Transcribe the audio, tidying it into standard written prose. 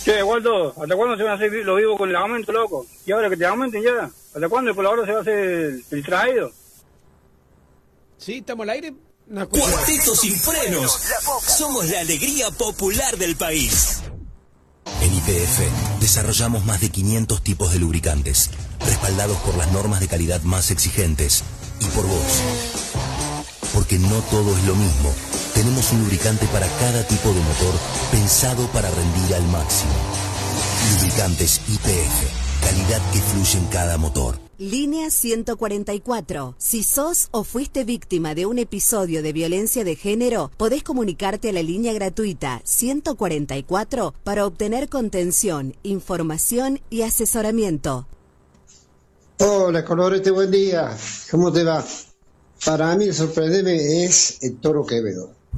Che, Waldo, ¿hasta cuándo se van a hacer los vivos con el aumento, loco? Y ahora que te aumenten ya, ¿hasta cuándo el colaborador se va a hacer el traído? ¿Sí? ¿Estamos al aire? Cuarteto sin frenos. Somos la alegría popular del país. En YPF desarrollamos más de 500 tipos de lubricantes, respaldados por las normas de calidad más exigentes y por vos. Porque no todo es lo mismo. Tenemos un lubricante para cada tipo de motor pensado para rendir al máximo. Lubricantes YPF, calidad que fluye en cada motor. Línea 144. Si sos o fuiste víctima de un episodio de violencia de género, podés comunicarte a la línea gratuita 144 para obtener contención, información y asesoramiento. Hola, Colorete, buen día. ¿Cómo te va? Para mí el sorprendente es el Toro Quevedo.